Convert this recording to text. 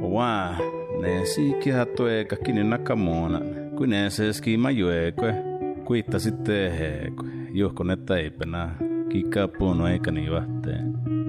Waa, ne siikihattu eikä kini nakamuona. Kuin ne se skiima juekue. Kuitta sitten heekue. Juhko ne taipena. Kikkaa puunu eikä niin vahteen.